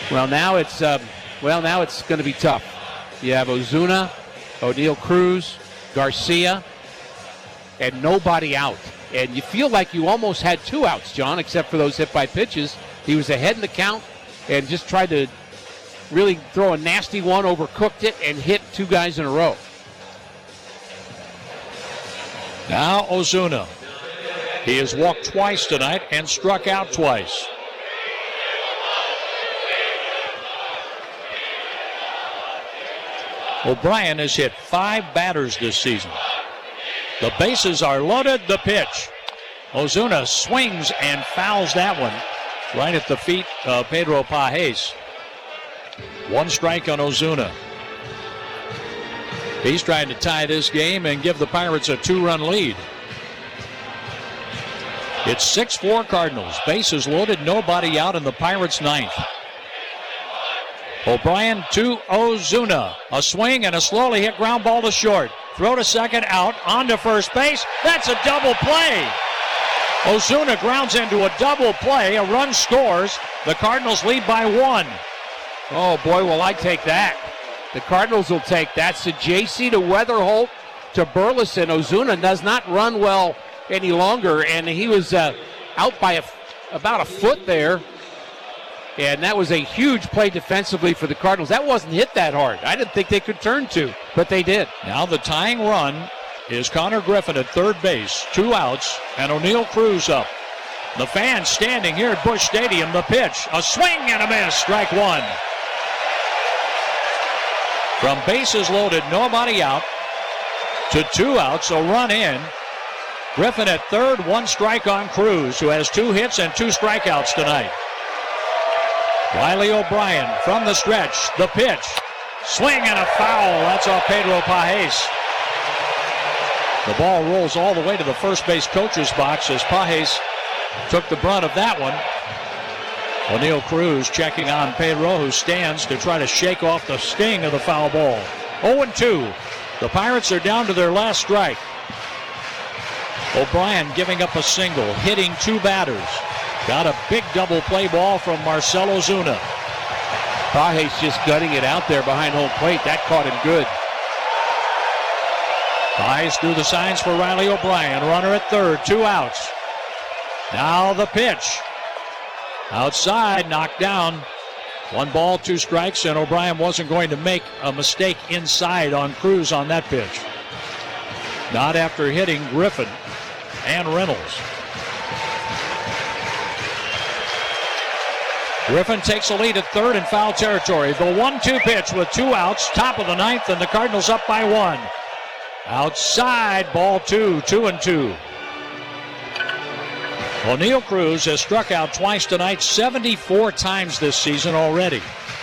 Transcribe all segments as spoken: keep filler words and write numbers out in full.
Well, now it's um, well now it's going to be tough. You have Ozuna, O'Neill Cruz, Garcia, and nobody out. And you feel like you almost had two outs, John, except for those hit by pitches. He was ahead in the count and just tried to really throw a nasty one, overcooked it, and hit two guys in a row. Now Ozuna. He has walked twice tonight and struck out twice. O'Brien has hit five batters this season. The bases are loaded. The pitch. Ozuna swings and fouls that one right at the feet of Pedro Pages. One strike on Ozuna. He's trying to tie this game and give the Pirates a two-run lead. It's six four Cardinals. Bases loaded, nobody out in the Pirates' ninth. O'Brien to Ozuna. A swing and a slowly hit ground ball to short. Throw to second, out, on to first base. That's a double play. Ozuna grounds into a double play. A run scores. The Cardinals lead by one. Oh, boy, will I take that. The Cardinals will take that. So J C to Weatherholt to Burleson. Ozuna does not run well any longer, and he was uh, out by a, about a foot there. And that was a huge play defensively for the Cardinals. That wasn't hit that hard. I didn't think they could turn to, but they did. Now the tying run is Connor Griffin at third base. Two outs, and O'Neill Cruz up. The fans standing here at Busch Stadium. The pitch, a swing and a miss. Strike one. From bases loaded, nobody out, to two outs, a run in. Griffin at third, one strike on Cruz, who has two hits and two strikeouts tonight. Riley O'Brien from the stretch. The pitch. Swing and a foul. That's off Pedro Pages. The ball rolls all the way to the first base coach's box as Pages took the brunt of that one. O'Neill Cruz checking on Pedro, who stands to try to shake off the sting of the foul ball. oh and two. The Pirates are down to their last strike. O'Brien giving up a single, hitting two batters. Got a big double play ball from Marcell Ozuna. Pages just gutting it out there behind home plate. That caught him good. Pages through the signs for Riley O'Brien. Runner at third, two outs. Now the pitch. Outside, knocked down. One ball, two strikes, and O'Brien wasn't going to make a mistake inside on Cruz on that pitch. Not after hitting Griffin and Reynolds. Griffin takes a lead at third in foul territory. The one two pitch with two outs, top of the ninth, and the Cardinals up by one. Outside, ball two, two and two. O'Neill Cruz has struck out twice tonight, seventy-four times this season already.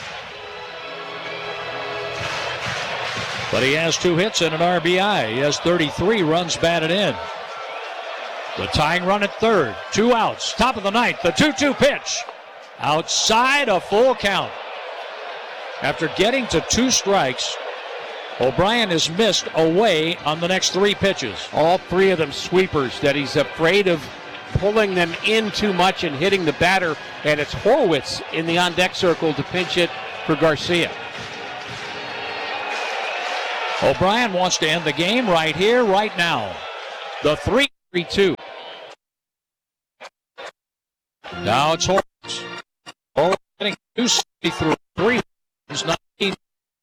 But he has two hits and an R B I. He has thirty-three runs batted in. The tying run at third, two outs, top of the ninth, the two two pitch. Outside, a full count. After getting to two strikes, O'Brien has missed away on the next three pitches. All three of them sweepers that he's afraid of pulling them in too much and hitting the batter, and it's Horwitz in the on-deck circle to pinch it for Garcia. O'Brien wants to end the game right here, right now. The three three two. Now it's Horwitz. Horwitz getting two seventy-three.